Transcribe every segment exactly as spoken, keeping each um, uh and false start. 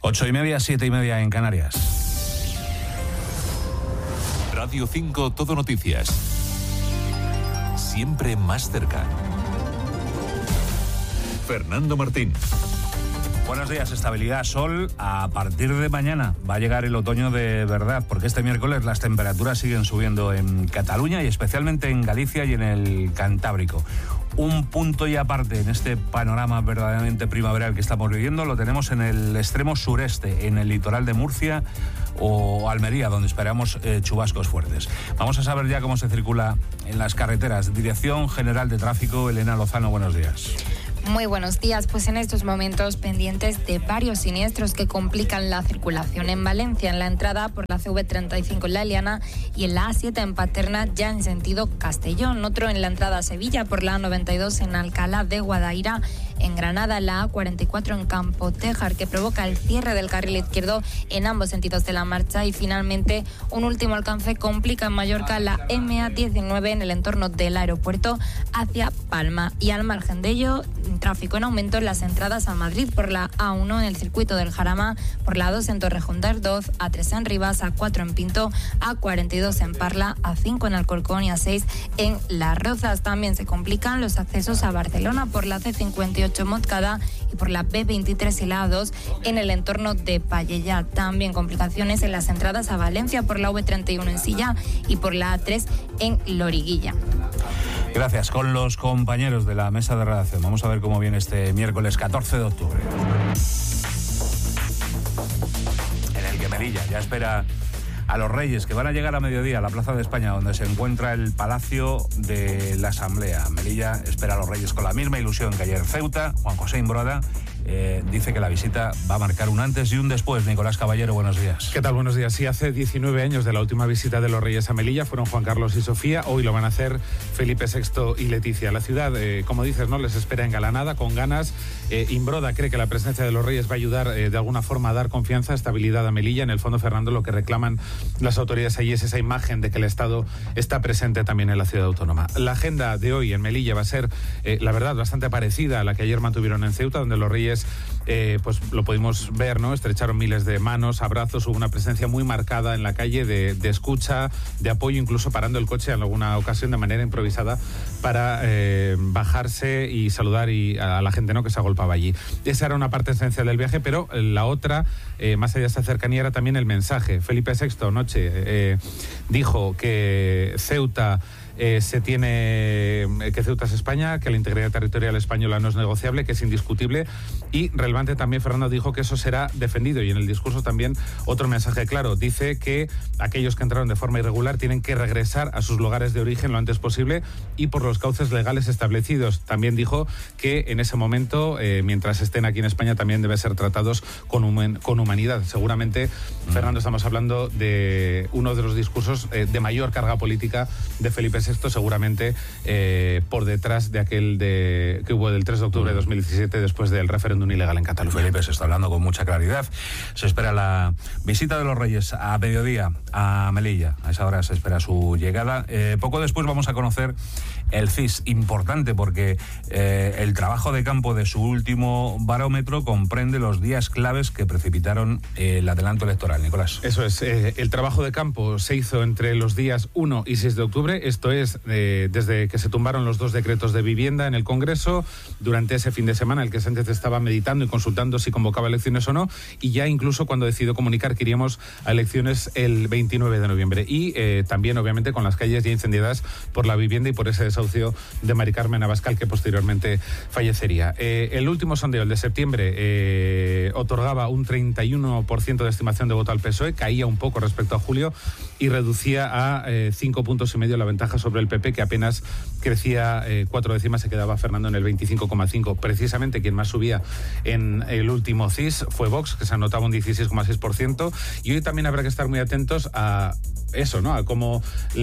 Ocho y media, siete y media en Canarias. Radio cinco, Todo Noticias. Siempre más cerca. Fernando Martín. Buenos días, estabilidad, sol. A partir de mañana va a llegar el otoño de verdad, porque este miércoles las temperaturas siguen subiendo en Cataluña y especialmente en Galicia y en el Cantábrico. Un punto y aparte en este panorama verdaderamente primaveral que estamos viviendo lo tenemos en el extremo sureste, en el litoral de Murcia o Almería, donde esperamos eh, chubascos fuertes. Vamos a saber ya cómo se circula en las carreteras. Dirección General de Tráfico, Elena Lozano, buenos días. Muy buenos días, pues en estos momentos pendientes de varios siniestros que complican la circulación en Valencia, en la entrada por la C V treinta y cinco en La Eliana y en la A siete en Paterna ya en sentido Castellón, otro en la entrada a Sevilla por la A noventa y dos en Alcalá de Guadaira, en Granada la A cuarenta y cuatro en Campotejar que provoca el cierre del carril izquierdo en ambos sentidos de la marcha y finalmente un último alcance complica en Mallorca la M A diecinueve en el entorno del aeropuerto hacia Palma y al margen de ello tráfico en aumento en las entradas a Madrid por la A uno en el circuito del Jarama, por la A dos en Torrejón de Ardoz, A tres en Rivas, A cuatro en Pinto, A cuarenta y dos en Parla, A cinco en Alcorcón y A seis en Las Rozas. También se complican los accesos a Barcelona por la C cincuenta y ocho en Montcada y por la B veintitrés y la A dos en el entorno de Pallejà. También complicaciones en las entradas a Valencia por la V treinta y uno en Silla y por la A tres en Loriguilla. Gracias. Con los compañeros de la mesa de redacción vamos a ver cómo viene este miércoles catorce de octubre. En el que Melilla ya espera a los Reyes, que van a llegar a mediodía a la Plaza de España, donde se encuentra el Palacio de la Asamblea. Melilla espera a los Reyes con la misma ilusión que ayer Ceuta. Juan José Imbroda eh, dice que la visita va a marcar un antes y un después. Nicolás Caballero, buenos días. ¿Qué tal? Buenos días. Sí, hace diecinueve años de la última visita de los Reyes a Melilla fueron Juan Carlos y Sofía. Hoy lo van a hacer Felipe sexto y Leticia. La ciudad, eh, como dices, no les espera engalanada, con ganas. Eh, Imbroda cree que la presencia de los Reyes va a ayudar eh, de alguna forma a dar confianza, estabilidad a Melilla. En el fondo, Fernando, lo que reclaman las autoridades allí es esa imagen de que el Estado está presente también en la ciudad autónoma. La agenda de hoy en Melilla va a ser, eh, la verdad, bastante parecida a la que ayer mantuvieron en Ceuta, donde los Reyes, eh, pues lo pudimos ver, ¿no? Estrecharon miles de manos, abrazos, hubo una presencia muy marcada en la calle de, de escucha, de apoyo, incluso parando el coche en alguna ocasión de manera improvisada para eh, bajarse y saludar y a la gente, ¿no?, que se agolpaba allí. Esa era una parte esencial del viaje, pero la otra, eh, más allá de esa cercanía, era también el mensaje. Felipe sexto anoche eh, dijo que Ceuta eh, se tiene que Ceuta es España, que la integridad territorial española no es negociable, que es indiscutible, y relevante también Fernando dijo que eso será defendido, y en el discurso también otro mensaje claro, dice que aquellos que entraron de forma irregular tienen que regresar a sus lugares de origen lo antes posible y por los cauces legales establecidos. También dijo que en ese momento, eh, mientras estén aquí en España, también deben ser tratados con, human, con humanidad. Seguramente, mm. Fernando, estamos hablando de uno de los discursos eh, de mayor carga política de Felipe sexto, seguramente eh, por detrás de aquel de, que hubo del tres de octubre de dos mil diecisiete después del referéndum ilegal en Cataluña. Felipe se está hablando con mucha claridad. Se espera la visita de los Reyes a mediodía a Melilla. A esa hora se espera su llegada. Eh, poco después vamos a conocer el C I S, importante porque eh, el trabajo de campo de su último barómetro comprende los días claves que precipitaron eh, el adelanto electoral. Nicolás. Eso es. Eh, el trabajo de campo se hizo entre los días uno y seis de octubre. Esto es eh, desde que se tumbaron los dos decretos de vivienda en el Congreso, durante ese fin de semana el que Sánchez estaba meditando y consultando si convocaba elecciones o no, y ya incluso cuando decidió comunicar que iríamos a elecciones el veintinueve de noviembre. Y eh, también, obviamente, con las calles ya incendiadas por la vivienda y por ese desahucio de Mari Carmen Abascal, que posteriormente fallecería. Eh, el último sondeo, el de septiembre, eh, otorgaba un treinta y uno por ciento de estimación de voto al P S O E, caía un poco respecto a julio y reducía a eh, cinco puntos y medio la ventaja sobre el P P, que apenas crecía eh, cuatro décimas, se quedaba Fernando en el veinticinco coma cinco. Precisamente quien más subía en el último C I S fue Vox, que se anotaba un dieciséis coma seis por ciento, y hoy también habrá que estar muy atentos a eso, ¿no?, a cómo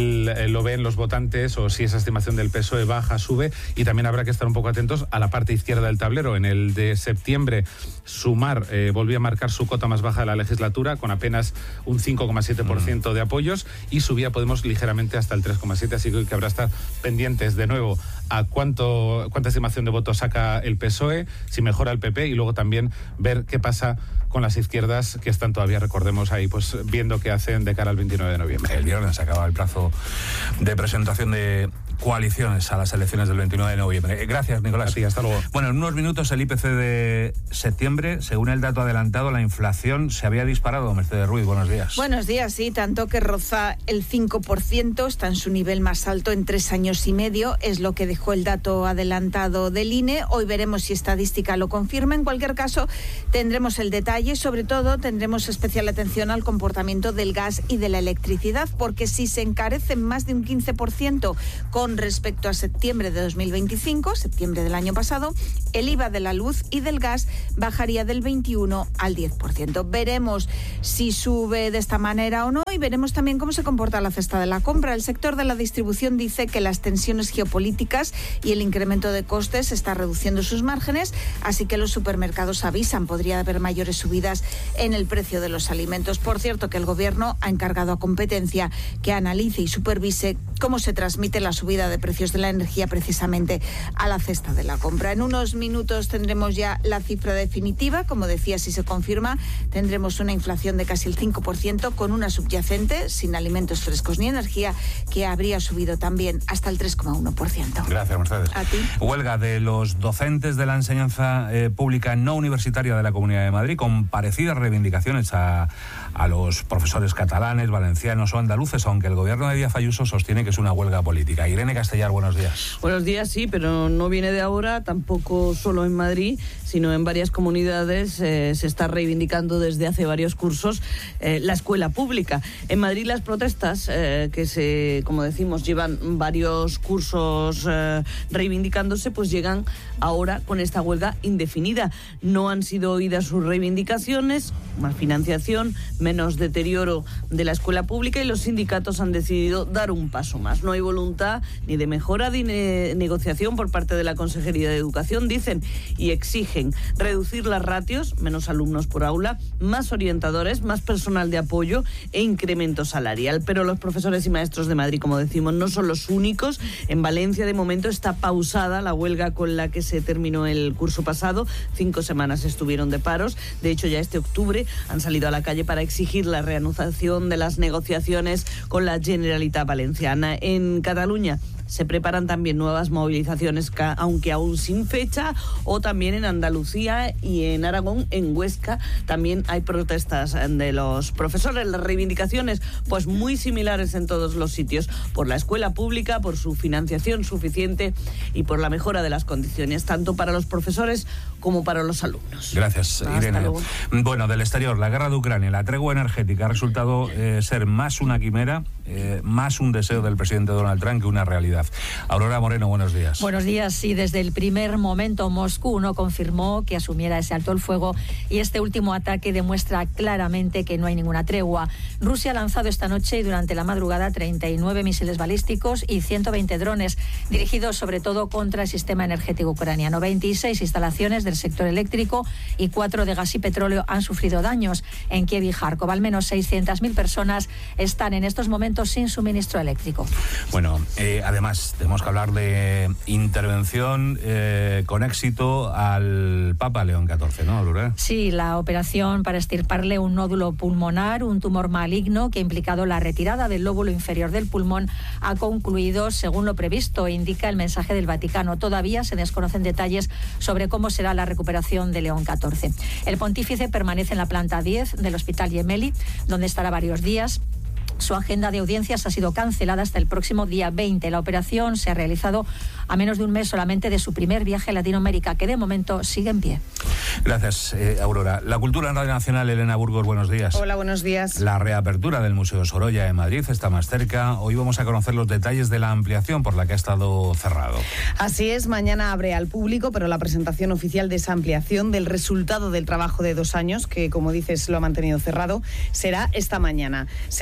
lo ven los votantes o si esa estimación del P S O E baja, sube, y también habrá que estar un poco atentos a la parte izquierda del tablero. En el de septiembre, Sumar eh, volvió a marcar su cota más baja de la legislatura con apenas un cinco coma siete por ciento mm. de apoyos, y subía Podemos ligeramente hasta el tres coma siete por ciento, así que habrá que estar pendientes de nuevo a cuánto cuánta estimación de votos saca el P S O E, si mejora el P P, y luego también ver qué pasa con con las izquierdas que están todavía, recordemos, ahí pues viendo qué hacen de cara al veintinueve de noviembre. El viernes acaba el plazo de presentación de coaliciones a las elecciones del veintinueve de noviembre. Gracias, Nicolás. A ti, hasta luego. Bueno, en unos minutos el I P C de septiembre, según el dato adelantado, la inflación se había disparado. Mercedes Ruiz, buenos días. Buenos días, sí, tanto que roza el cinco por ciento, está en su nivel más alto en tres años y medio, es lo que dejó el dato adelantado del I N E. Hoy veremos si estadística lo confirma. En cualquier caso, tendremos el detalle, sobre todo tendremos especial atención al comportamiento del gas y de la electricidad, porque si se encarecen más de un quince por ciento con Con respecto a septiembre de dos mil veinticinco, septiembre del año pasado, el I V A de la luz y del gas bajaría del veintiuno al diez por ciento. Veremos si sube de esta manera o no y veremos también cómo se comporta la cesta de la compra. El sector de la distribución dice que las tensiones geopolíticas y el incremento de costes está reduciendo sus márgenes, así que los supermercados avisan, podría haber mayores subidas en el precio de los alimentos. Por cierto, que el Gobierno ha encargado a Competencia que analice y supervise cómo se transmite la subida de precios de la energía precisamente a la cesta de la compra. En unos minutos tendremos ya la cifra definitiva. Como decía, si se confirma, tendremos una inflación de casi el cinco por ciento con una subyacente, sin alimentos frescos ni energía, que habría subido también hasta el tres coma uno por ciento. Gracias, Mercedes. A ti. Huelga de los docentes de la enseñanza eh, pública no universitaria de la Comunidad de Madrid, con parecidas reivindicaciones a, a los profesores catalanes, valencianos o andaluces, aunque el gobierno de Díaz Ayuso sostiene que es una huelga política. Irene Castellar, buenos días. Buenos días, sí, pero no viene de ahora, tampoco solo en Madrid, sino en varias comunidades eh, se está reivindicando desde hace varios cursos eh, la escuela pública. En Madrid las protestas, eh, que se, como decimos, llevan varios cursos eh, reivindicándose, pues llegan ahora con esta huelga indefinida. No han sido oídas sus reivindicaciones, más financiación, menos deterioro de la escuela pública, y los sindicatos han decidido dar un paso más. No hay voluntad ni de mejora de ne- negociación por parte de la Consejería de Educación, dicen, y exigen reducir las ratios, menos alumnos por aula, más orientadores, más personal de apoyo e incremento salarial. Pero los profesores y maestros de Madrid, como decimos, no son los únicos. En Valencia, de momento, está pausada la huelga con la que se terminó el curso pasado. Cinco semanas estuvieron de paros. De hecho, ya este octubre han salido a la calle para exigir la reanudación de las negociaciones con la Generalitat Valenciana. En Cataluña se preparan también nuevas movilizaciones, aunque aún sin fecha, o también en Andalucía y en Aragón, en Huesca, también hay protestas de los profesores. Las reivindicaciones, pues muy similares en todos los sitios, por la escuela pública, por su financiación suficiente y por la mejora de las condiciones, tanto para los profesores como para los alumnos. Gracias, Hasta Irene. luego. Bueno, del exterior, la guerra de Ucrania, la tregua energética ha resultado eh, ser más una quimera, eh, más un deseo del presidente Donald Trump que una realidad. Aurora Moreno, buenos días. Buenos días. Sí, desde el primer momento Moscú no confirmó que asumiera ese alto el fuego, y este último ataque demuestra claramente que no hay ninguna tregua. Rusia ha lanzado esta noche y durante la madrugada treinta y nueve misiles balísticos y ciento veinte drones, dirigidos sobre todo contra el sistema energético ucraniano. veintiséis instalaciones del sector eléctrico y cuatro de gas y petróleo han sufrido daños. En Kiev y Kharkov, al menos seiscientas mil personas están en estos momentos sin suministro eléctrico. Bueno, eh, además tenemos que hablar de intervención eh, con éxito al Papa León catorce, ¿no, Aurora? Sí, la operación para extirparle un nódulo pulmonar, un tumor maligno que ha implicado la retirada del lóbulo inferior del pulmón, ha concluido según lo previsto, indica el mensaje del Vaticano. Todavía se desconocen detalles sobre cómo será la recuperación de León catorce. El pontífice permanece en la planta diez del Hospital Gemelli, donde estará varios días. Su agenda de audiencias ha sido cancelada hasta el próximo día veinte. La operación se ha realizado a menos de un mes solamente de su primer viaje a Latinoamérica, que de momento sigue en pie. Gracias, eh, Aurora. La cultura en Radio Nacional, Elena Burgos, buenos días. Hola, buenos días. La reapertura del Museo Sorolla de Madrid está más cerca. Hoy vamos a conocer los detalles de la ampliación por la que ha estado cerrado. Así es, mañana abre al público, pero la presentación oficial de esa ampliación, del resultado del trabajo de dos años, que como dices lo ha mantenido cerrado, será esta mañana. Se trata de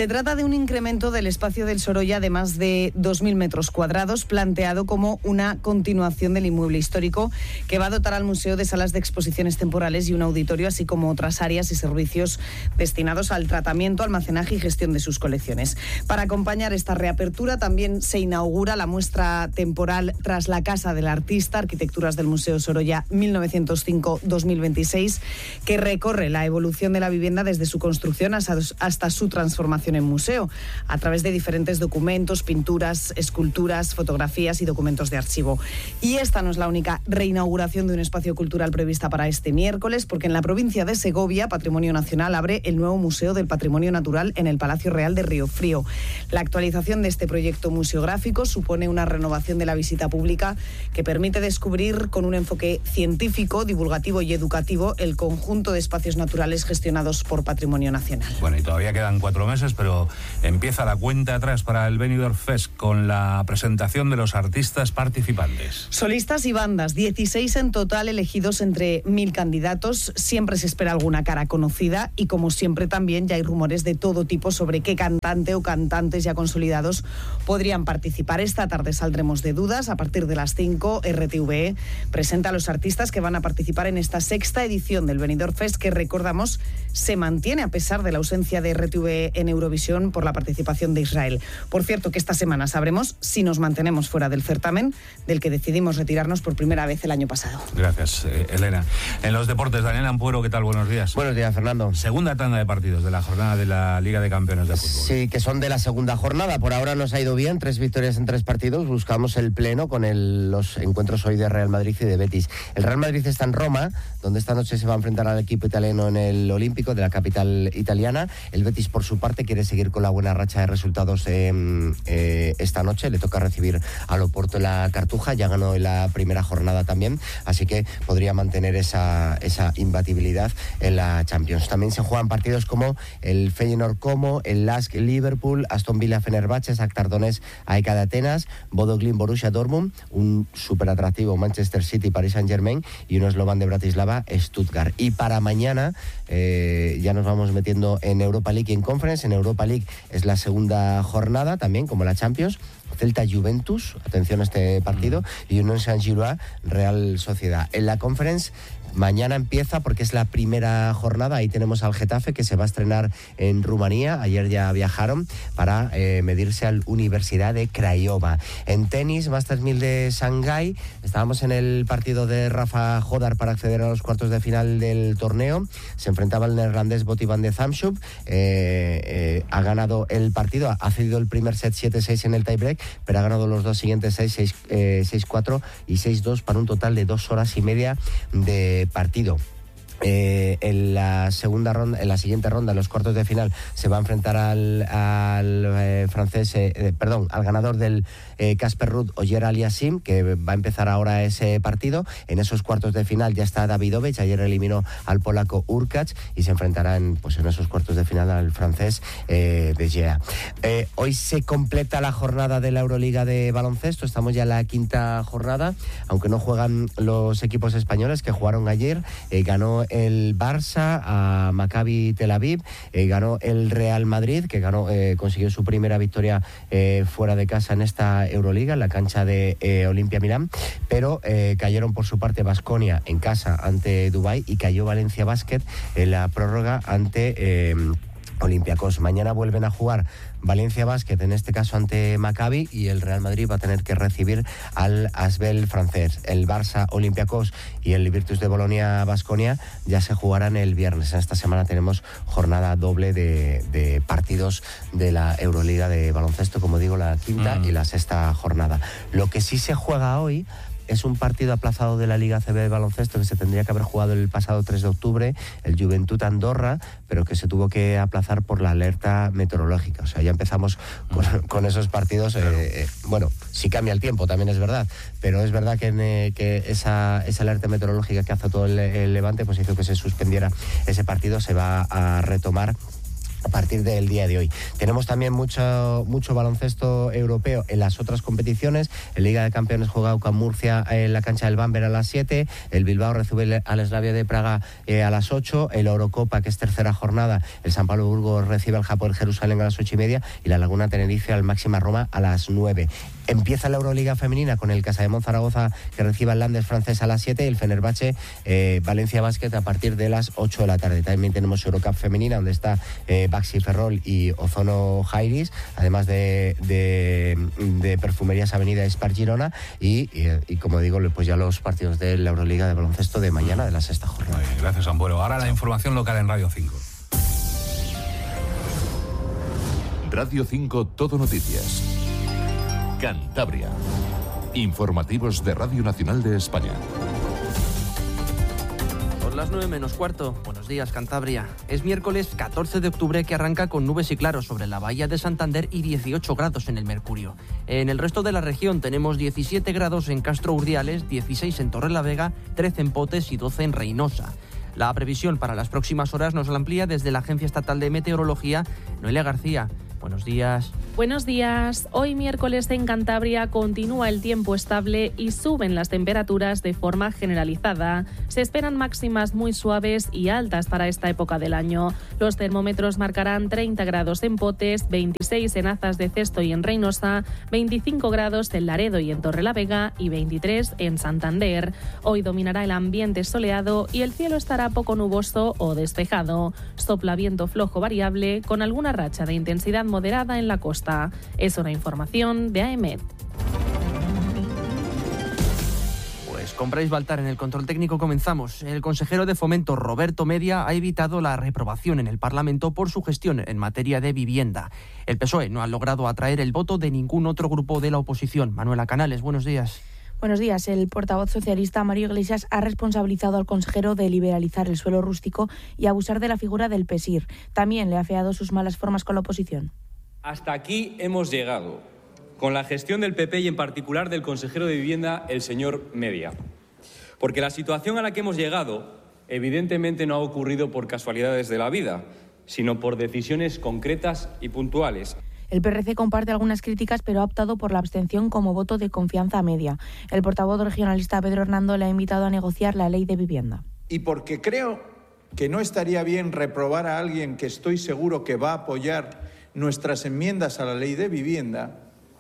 de un incremento del espacio del Sorolla de más de dos mil metros cuadrados, planteado como una continuación del inmueble histórico que va a dotar al museo de salas de exposiciones temporales y un auditorio, así como otras áreas y servicios destinados al tratamiento, almacenaje y gestión de sus colecciones. Para acompañar esta reapertura también se inaugura la muestra temporal Tras la Casa del Artista, Arquitecturas del Museo Sorolla mil novecientos cinco a dos mil veintiséis, que recorre la evolución de la vivienda desde su construcción hasta, hasta su transformación en museo, a través de diferentes documentos, pinturas, esculturas, fotografías y documentos de archivo. Y esta no es la única reinauguración de un espacio cultural prevista para este miércoles, porque en la provincia de Segovia, Patrimonio Nacional, abre el nuevo Museo del Patrimonio Natural en el Palacio Real de Río Frío. La actualización de este proyecto museográfico supone una renovación de la visita pública que permite descubrir con un enfoque científico, divulgativo y educativo el conjunto de espacios naturales gestionados por Patrimonio Nacional. Bueno, y todavía quedan cuatro meses, pero empieza la cuenta atrás para el Benidorm Fest con la presentación de los artistas participantes. Solistas y bandas, dieciséis en total, elegidos entre mil candidatos. Siempre se espera alguna cara conocida y, como siempre, también ya hay rumores de todo tipo sobre qué cantante o cantantes ya consolidados podrían participar. Esta tarde saldremos de dudas. A partir de las cinco, R T V E presenta a los artistas que van a participar en esta sexta edición del Benidorm Fest, que, recordamos, se mantiene a pesar de la ausencia de R T V E en Eurovisión por la participación de Israel. Por cierto, que esta semana sabremos si nos mantenemos fuera del certamen, del que decidimos retirarnos por primera vez el año pasado. Gracias, eh, Elena. En los deportes, Daniel Ampuero, ¿qué tal? Buenos días. Buenos días, Fernando. Segunda tanda de partidos de la jornada de la Liga de Campeones de Fútbol. Sí, que son de la segunda jornada. Por ahora nos ha ido bien, tres victorias en tres partidos. Buscamos el pleno con el, los encuentros hoy de Real Madrid y de Betis. El Real Madrid está en Roma, donde esta noche se va a enfrentar al equipo italiano en el Olímpico de la capital italiana. El Betis, por su parte, quiere seguir con la buena racha de resultados eh, eh, esta noche. Le toca recibir al Oporto en la Cartuja. Ya ganó en la primera jornada también, así que podría mantener esa, esa imbatibilidad en la Champions. También se juegan partidos como el Feyenoord Como, el Lask Liverpool, Aston Villa Fenerbahce, Shakhtar Donetsk A E K de Atenas, Bodo Glimt Borussia Dortmund, un súper atractivo Manchester City Paris Saint-Germain y un eslovan de Bratislava Stuttgart. Y para mañana eh, ya nos vamos metiendo en Europa League y en Conference. En Europa League es la segunda jornada también, como la Champions. Celta Juventus, atención a este partido, y Unión Saint-Gilloise Real Sociedad. En la Conference mañana empieza porque es la primera jornada. Ahí tenemos al Getafe, que se va a estrenar en Rumanía. Ayer ya viajaron para eh, medirse al Universidad de Craiova. En tenis, Masters mil de Shanghái. Estábamos en el partido de Rafa Jodar para acceder a los cuartos de final del torneo. Se enfrentaba el neerlandés Botti van de Zamschub. Eh, eh, ha ganado el partido, ha cedido el primer set siete seis en el tiebreak, pero ha ganado los dos siguientes seis, seis cuatro y seis dos para un total de dos horas y media de partido. Eh, en la segunda ronda, en la siguiente ronda, en los cuartos de final, se va a enfrentar al, al eh, francés, eh, perdón, al ganador del Casper eh, Ruud, Ogier Aliassime, que va a empezar ahora ese partido. En esos cuartos de final ya está Davidovich, ayer eliminó al polaco Urkacz y se enfrentará en, pues, en esos cuartos de final al francés eh, de Gea. Eh, hoy se completa la jornada de la Euroliga de baloncesto, estamos ya en la quinta jornada, aunque no juegan los equipos españoles que jugaron ayer. Eh, ganó el Barça a Maccabi Tel Aviv, eh, ganó el Real Madrid, que ganó, eh, consiguió su primera victoria eh, fuera de casa en esta Euroliga, en la cancha de eh, Olimpia Milán, pero eh, cayeron por su parte Baskonia en casa ante Dubái y cayó Valencia Basket en la prórroga ante eh, Olympiacos. Mañana vuelven a jugar Valencia Basket, en este caso ante Maccabi, y el Real Madrid va a tener que recibir al Asvel francés. El Barça Olympiacos y el Virtus de Bolonia Baskonia ya se jugarán el viernes. En esta semana tenemos jornada doble de, de partidos de la Euroliga de baloncesto, como digo, la quinta mm. y la sexta jornada. Lo que sí se juega hoy es un partido aplazado de la Liga A C B de baloncesto que se tendría que haber jugado el pasado tres de octubre, el Juventud Andorra, pero que se tuvo que aplazar por la alerta meteorológica. O sea, ya empezamos con, con esos partidos. Claro. Eh, eh, bueno, sí cambia el tiempo, también es verdad, pero es verdad que, eh, que esa, esa alerta meteorológica que hace todo el, el Levante pues hizo que se suspendiera ese partido. Se va a retomar a partir del día de hoy. Tenemos también mucho, mucho baloncesto europeo en las otras competiciones. En Liga de Campeones juega U C A M Murcia en la cancha del Bamberg a las siete, el Bilbao recibe al Slavia de Praga eh, a las ocho, el Eurocopa, que es tercera jornada, el San Pablo Burgos recibe al Hapoel Jerusalén a las ocho y media y la Laguna Tenerife al Máxima Roma a las nueve. Empieza la Euroliga femenina con el Casademont Zaragoza que recibe al Landes francés a las siete y el Fenerbahce eh, Valencia Basket a partir de las ocho de la tarde. También tenemos Eurocup femenina donde está eh, Baxi Ferrol y Ozono Jairis, además de, de, de Perfumerías Avenida Spar Girona y, y, y como digo, pues ya los partidos de la Euroliga de baloncesto de mañana de la sexta jornada. Muy bien, gracias, Ambuero. Ahora la información local en Radio cinco. Radio cinco Todo Noticias. Cantabria. Informativos de Radio Nacional de España. Son las nueve menos cuarto. Buenos días, Cantabria. Es miércoles catorce de octubre que arranca con nubes y claros sobre la bahía de Santander y dieciocho grados en el Mercurio. En el resto de la región tenemos diecisiete grados en Castro Urdiales, dieciséis en Torrelavega, trece en Potes y doce en Reynosa. La previsión para las próximas horas nos la amplía desde la Agencia Estatal de Meteorología, Noelia García. Buenos días. Buenos días. Hoy miércoles en Cantabria continúa el tiempo estable y suben las temperaturas de forma generalizada. Se esperan máximas muy suaves y altas para esta época del año. Los termómetros marcarán treinta grados en Potes, veintiséis en Azas de Cesto y en Reynosa, veinticinco grados en Laredo y en Torrelavega y veintitrés en Santander. Hoy dominará el ambiente soleado y el cielo estará poco nuboso o despejado. Sopla viento flojo variable con alguna racha de intensidad moderada en la costa. Es una información de AEMET. Pues con Brais Baltar en el control técnico comenzamos. El consejero de Fomento, Roberto Media, ha evitado la reprobación en el Parlamento por su gestión en materia de vivienda. El P S O E no ha logrado atraer el voto de ningún otro grupo de la oposición. Manuela Canales, buenos días. Buenos días. El portavoz socialista Mario Iglesias ha responsabilizado al consejero de liberalizar el suelo rústico y abusar de la figura del PESIR. También le ha afeado sus malas formas con la oposición. Hasta aquí hemos llegado, con la gestión del P P y en particular del consejero de Vivienda, el señor Media. Porque la situación a la que hemos llegado evidentemente no ha ocurrido por casualidades de la vida, sino por decisiones concretas y puntuales. El P R C comparte algunas críticas, pero ha optado por la abstención como voto de confianza a Media. El portavoz regionalista Pedro Hernando le ha invitado a negociar la ley de vivienda. Y porque creo que no estaría bien reprobar a alguien que estoy seguro que va a apoyar nuestras enmiendas a la ley de vivienda,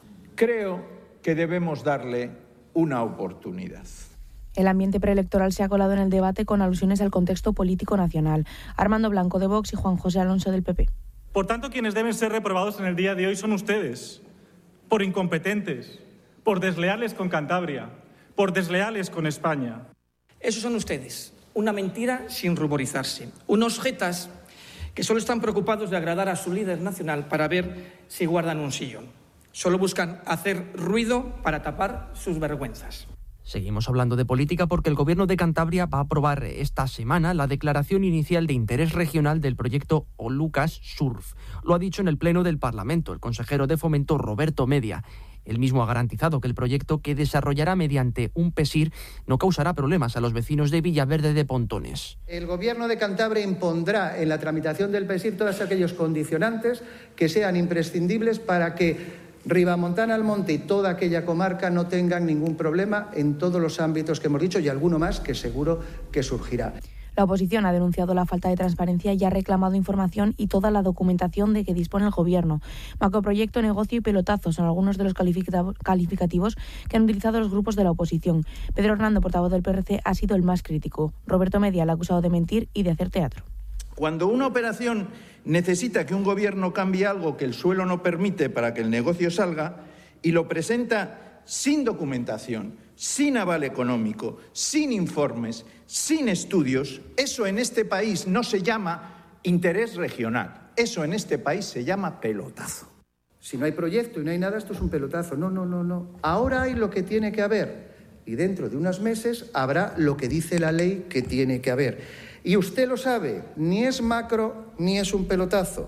creo que debemos darle una oportunidad. El ambiente preelectoral se ha colado en el debate con alusiones al contexto político nacional. Armando Blanco de Vox y Juan José Alonso del P P. Por tanto, quienes deben ser reprobados en el día de hoy son ustedes, por incompetentes, por desleales con Cantabria, por desleales con España. Esos son ustedes, una mentira sin ruborizarse, unos jetas que solo están preocupados de agradar a su líder nacional para ver si guardan un sillón. Solo buscan hacer ruido para tapar sus vergüenzas. Seguimos hablando de política porque el Gobierno de Cantabria va a aprobar esta semana la declaración inicial de interés regional del proyecto Olucas Surf. Lo ha dicho en el Pleno del Parlamento el consejero de Fomento Roberto Media. Él mismo ha garantizado que el proyecto, que desarrollará mediante un PESIR, no causará problemas a los vecinos de Villaverde de Pontones. El Gobierno de Cantabria impondrá en la tramitación del PESIR todos aquellos condicionantes que sean imprescindibles para que Ribamontana, Almonte y toda aquella comarca no tengan ningún problema en todos los ámbitos que hemos dicho y alguno más que seguro que surgirá. La oposición ha denunciado la falta de transparencia y ha reclamado información y toda la documentación de que dispone el Gobierno. Macroproyecto, negocio y pelotazo son algunos de los calificativos que han utilizado los grupos de la oposición. Pedro Hernando, portavoz del P R C, ha sido el más crítico. Roberto Media le ha acusado de mentir y de hacer teatro. Cuando una operación necesita que un gobierno cambie algo que el suelo no permite para que el negocio salga y lo presenta sin documentación, sin aval económico, sin informes, sin estudios, eso en este país no se llama interés regional, eso en este país se llama pelotazo. Si no hay proyecto y no hay nada, esto es un pelotazo. No, no, no, no. Ahora hay lo que tiene que haber y dentro de unos meses habrá lo que dice la ley que tiene que haber. Y usted lo sabe, ni es macro ni es un pelotazo.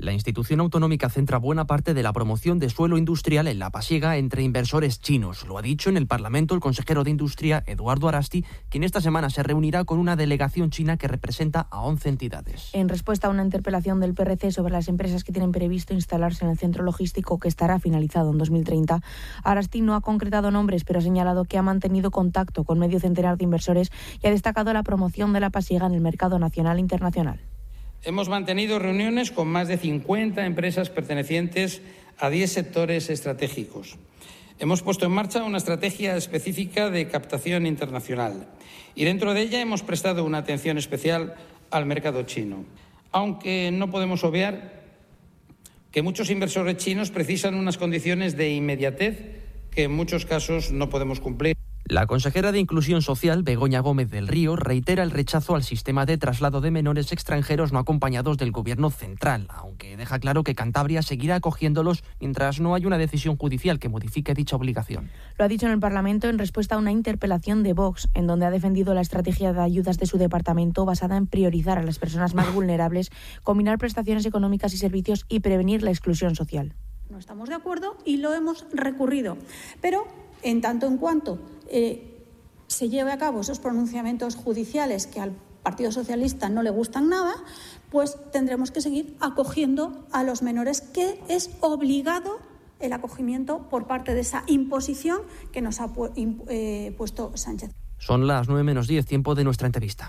La institución autonómica centra buena parte de la promoción de suelo industrial en la pasiega entre inversores chinos. Lo ha dicho en el Parlamento el consejero de Industria, Eduardo Arasti, quien esta semana se reunirá con una delegación china que representa a once entidades. En respuesta a una interpelación del P R C sobre las empresas que tienen previsto instalarse en el centro logístico que estará finalizado en dos mil treinta, Arasti no ha concretado nombres, pero ha señalado que ha mantenido contacto con medio centenar de inversores y ha destacado la promoción de la pasiega en el mercado nacional e internacional. Hemos mantenido reuniones con más de cincuenta empresas pertenecientes a diez sectores estratégicos. Hemos puesto en marcha una estrategia específica de captación internacional y dentro de ella hemos prestado una atención especial al mercado chino. Aunque no podemos obviar que muchos inversores chinos precisan unas condiciones de inmediatez que en muchos casos no podemos cumplir. La consejera de Inclusión Social, Begoña Gómez del Río, reitera el rechazo al sistema de traslado de menores extranjeros no acompañados del Gobierno central, aunque deja claro que Cantabria seguirá acogiéndolos mientras no haya una decisión judicial que modifique dicha obligación. Lo ha dicho en el Parlamento en respuesta a una interpelación de Vox, en donde ha defendido la estrategia de ayudas de su departamento basada en priorizar a las personas más vulnerables, combinar prestaciones económicas y servicios y prevenir la exclusión social. No estamos de acuerdo y lo hemos recurrido, pero en tanto en cuanto eh, se lleve a cabo esos pronunciamientos judiciales que al Partido Socialista no le gustan nada, pues tendremos que seguir acogiendo a los menores, que es obligado el acogimiento por parte de esa imposición que nos ha pu- imp- eh, puesto Sánchez. Son las nueve menos diez, tiempo de nuestra entrevista.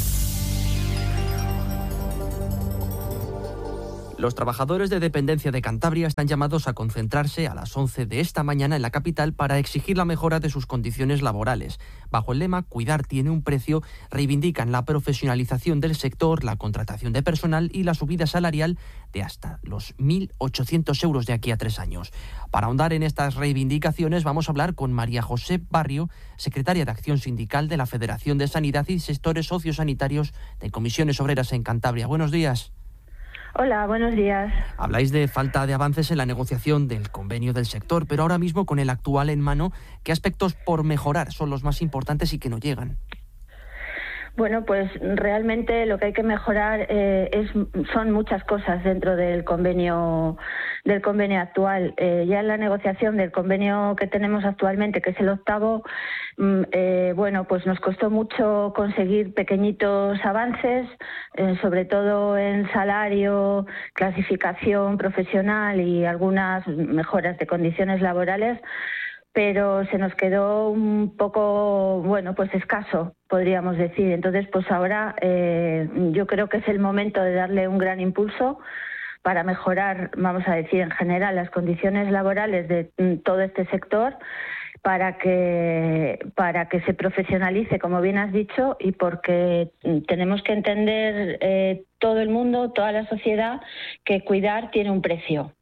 Los trabajadores de dependencia de Cantabria están llamados a concentrarse a las once de esta mañana en la capital para exigir la mejora de sus condiciones laborales. Bajo el lema "Cuidar tiene un precio", reivindican la profesionalización del sector, la contratación de personal y la subida salarial de hasta los mil ochocientos euros de aquí a tres años. Para ahondar en estas reivindicaciones vamos a hablar con María José Barrio, secretaria de Acción Sindical de la Federación de Sanidad y Sectores Sociosanitarios de Comisiones Obreras en Cantabria. Buenos días. Hola, buenos días. Habláis de falta de avances en la negociación del convenio del sector, pero ahora mismo con el actual en mano, ¿qué aspectos por mejorar son los más importantes y que no llegan? Bueno, pues realmente lo que hay que mejorar eh, es son muchas cosas dentro del convenio del convenio actual. Eh, ya en la negociación del convenio que tenemos actualmente, que es el octavo, mm, eh, bueno, pues nos costó mucho conseguir pequeñitos avances, eh, sobre todo en salario, clasificación profesional y algunas mejoras de condiciones laborales, pero se nos quedó un poco, bueno, pues escaso, podríamos decir. Entonces, pues ahora eh, yo creo que es el momento de darle un gran impulso para mejorar, vamos a decir, en general, las condiciones laborales de todo este sector, para que para que se profesionalice, como bien has dicho, y porque tenemos que entender eh, todo el mundo, toda la sociedad, que cuidar tiene un precio.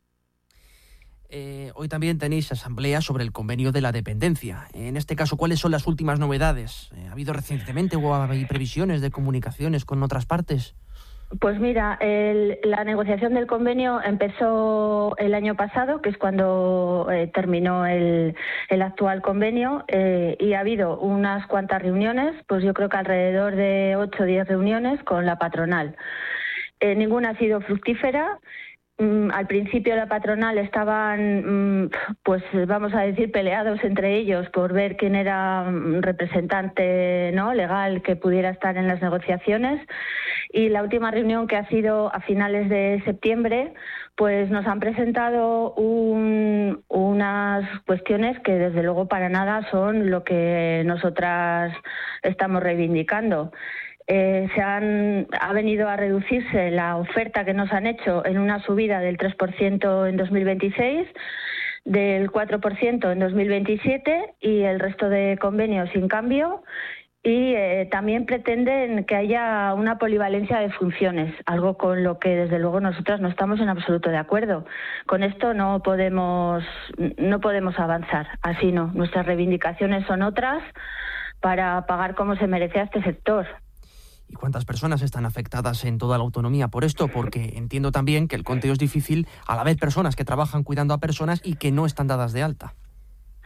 Eh, hoy también tenéis asamblea sobre el convenio de la dependencia. En este caso, ¿cuáles son las últimas novedades? ¿Ha habido recientemente o hay previsiones de comunicaciones con otras partes? Pues mira, el, la negociación del convenio empezó el año pasado, que es cuando eh, terminó el, el actual convenio, eh, y ha habido unas cuantas reuniones, pues yo creo que alrededor de ocho o diez reuniones con la patronal. Eh, ninguna ha sido fructífera. Mm, al principio la patronal estaban, mm, pues vamos a decir, peleados entre ellos por ver quién era mm, representante, ¿no?, legal que pudiera estar en las negociaciones. Y la última reunión, que ha sido a finales de septiembre, pues nos han presentado un, unas cuestiones que desde luego para nada son lo que nosotras estamos reivindicando. Eh, se han, ha venido a reducirse la oferta que nos han hecho en una subida del tres por ciento en dos mil veintiséis, del cuatro por ciento en dos mil veintisiete y el resto de convenios sin cambio. Y eh, también pretenden que haya una polivalencia de funciones, algo con lo que desde luego nosotras no estamos en absoluto de acuerdo. Con esto no podemos, no podemos avanzar, así no. Nuestras reivindicaciones son otras para pagar como se merece a este sector. ¿Y cuántas personas están afectadas en toda la autonomía por esto? Porque entiendo también que el conteo es difícil a la vez personas que trabajan cuidando a personas y que no están dadas de alta.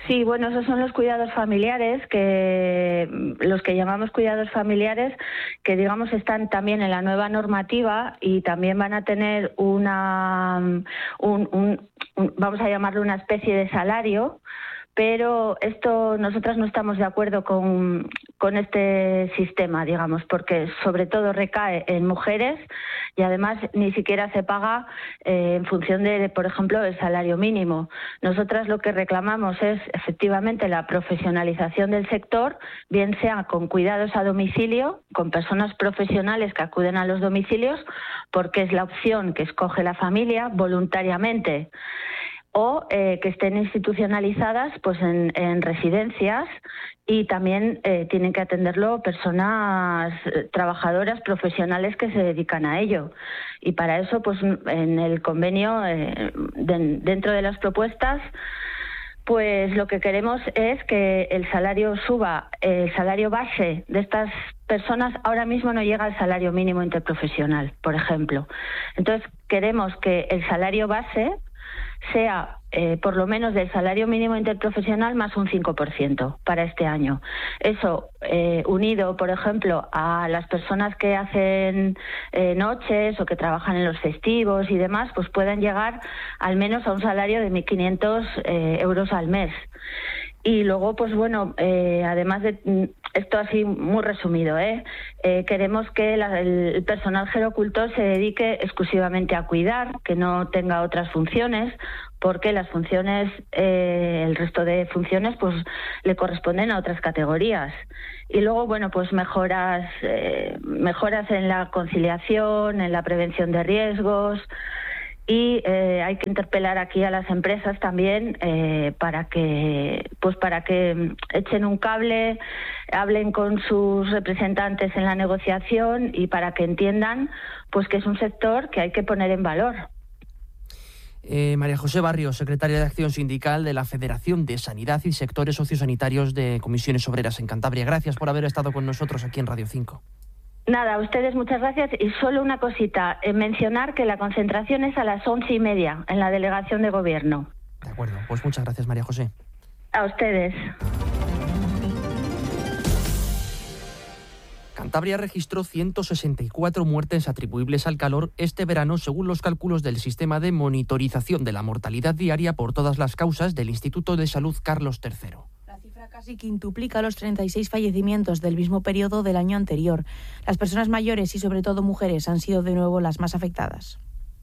Sí, bueno, esos son los cuidados familiares, que los que llamamos cuidados familiares, que digamos están también en la nueva normativa y también van a tener una, un, un, un vamos a llamarlo una especie de salario. Pero esto, nosotras no estamos de acuerdo con, con este sistema, digamos, porque sobre todo recae en mujeres y además ni siquiera se paga eh, en función de, por ejemplo, el salario mínimo. Nosotras lo que reclamamos es efectivamente la profesionalización del sector, bien sea con cuidados a domicilio, con personas profesionales que acuden a los domicilios, porque es la opción que escoge la familia voluntariamente, o eh, que estén institucionalizadas pues en, en residencias y también eh, tienen que atenderlo personas eh, trabajadoras profesionales que se dedican a ello. Y para eso, pues en el convenio, eh, de, dentro de las propuestas, pues lo que queremos es que el salario suba, el salario base de estas personas ahora mismo no llega al salario mínimo interprofesional, por ejemplo. Entonces queremos que el salario base sea eh, por lo menos del salario mínimo interprofesional más un cinco por ciento para este año. Eso, eh, unido, por ejemplo, a las personas que hacen eh, noches o que trabajan en los festivos y demás, pues puedan llegar al menos a un salario de mil quinientos eh, euros al mes. Y luego, pues bueno, eh, además de esto así muy resumido, ¿eh? Eh, queremos que la, el personal gerocultor se dedique exclusivamente a cuidar, que no tenga otras funciones, porque las funciones, eh, el resto de funciones, pues le corresponden a otras categorías. Y luego, bueno, pues mejoras, eh, mejoras en la conciliación, en la prevención de riesgos. Y eh, hay que interpelar aquí a las empresas también eh, para que pues para que echen un cable, hablen con sus representantes en la negociación y para que entiendan pues que es un sector que hay que poner en valor. Eh, María José Barrio, secretaria de Acción Sindical de la Federación de Sanidad y Sectores Sociosanitarios de Comisiones Obreras en Cantabria. Gracias por haber estado con nosotros aquí en Radio cinco. Nada, a ustedes muchas gracias. Y solo una cosita, eh, mencionar que la concentración es a las once y media en la delegación de gobierno. De acuerdo, pues muchas gracias, María José. A ustedes. Cantabria registró ciento sesenta y cuatro muertes atribuibles al calor este verano, según los cálculos del Sistema de Monitorización de la Mortalidad Diaria por todas las causas del Instituto de Salud Carlos tercero. Casi quintuplica los treinta y seis fallecimientos del mismo periodo del año anterior. Las personas mayores y sobre todo mujeres han sido de nuevo las más afectadas.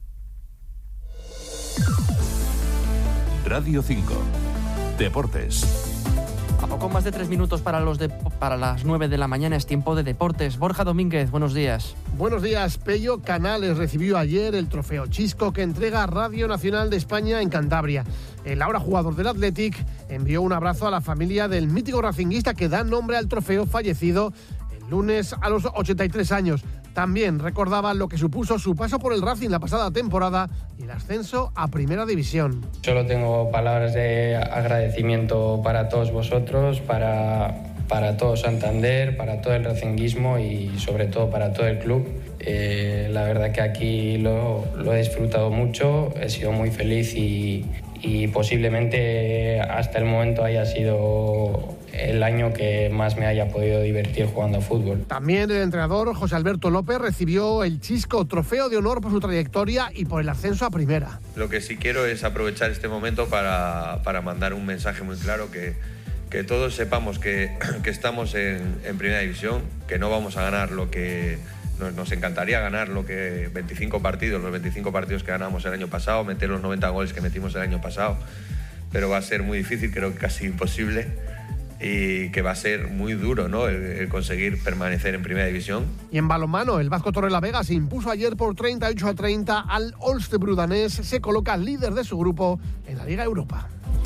Radio cinco. Deportes. A poco más de tres minutos para, los de, para las nueve de la mañana es tiempo de deportes. Borja Domínguez, buenos días. Buenos días. Pello Canales recibió ayer el trofeo Chisco que entrega Radio Nacional de España en Cantabria. El ahora jugador del Athletic envió un abrazo a la familia del mítico racinguista que da nombre al trofeo, fallecido el lunes a los ochenta y tres años. También recordaba lo que supuso su paso por el Racing la pasada temporada y el ascenso a Primera División. Solo tengo palabras de agradecimiento para todos vosotros, para, para todo Santander, para todo el racinguismo y sobre todo para todo el club. Eh, la verdad que aquí lo, lo he disfrutado mucho, he sido muy feliz y, y posiblemente hasta el momento haya sido el año que más me haya podido divertir jugando a fútbol. También el entrenador José Alberto López recibió el Chisco, trofeo de honor por su trayectoria y por el ascenso a Primera. Lo que sí quiero es aprovechar este momento para, para mandar un mensaje muy claro, que, que todos sepamos que, que estamos en, en Primera División, que no vamos a ganar lo que nos, nos encantaría ganar, lo que veinticinco partidos, los veinticinco partidos que ganamos el año pasado, meter los noventa goles que metimos el año pasado, pero va a ser muy difícil, creo que casi imposible. Y que va a ser muy duro, ¿no?, el, el conseguir permanecer en Primera División. Y en balonmano, el Vasco Torrelavega se impuso ayer por treinta y ocho a treinta al Olstebru danés. Se coloca líder de su grupo en la Liga Europa.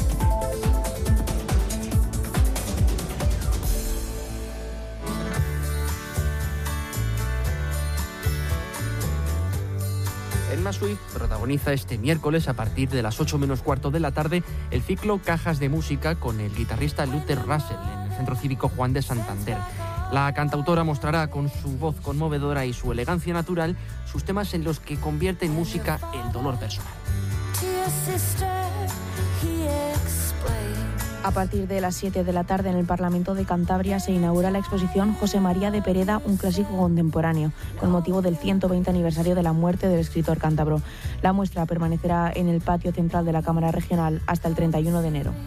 Emma Swift protagoniza este miércoles a partir de las ocho menos cuarto de la tarde el ciclo Cajas de Música con el guitarrista Luther Russell en el Centro Cívico Juan de Santander. La cantautora mostrará con su voz conmovedora y su elegancia natural sus temas en los que convierte en música el dolor personal. A partir de las siete de la tarde en el Parlamento de Cantabria se inaugura la exposición José María de Pereda, un clásico contemporáneo, con motivo del ciento veinte aniversario de la muerte del escritor cántabro. La muestra permanecerá en el patio central de la Cámara Regional hasta el treinta y uno de enero.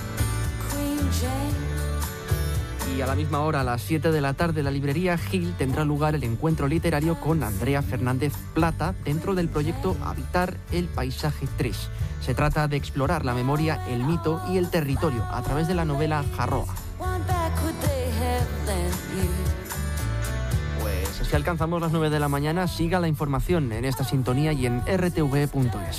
Y a la misma hora, a las siete de la tarde, la librería Gil tendrá lugar el encuentro literario con Andrea Fernández Plata dentro del proyecto Habitar el Paisaje tres. Se trata de explorar la memoria, el mito y el territorio a través de la novela Jarroa. Pues así alcanzamos las nueve de la mañana. Siga la información en esta sintonía y en r t v punto es.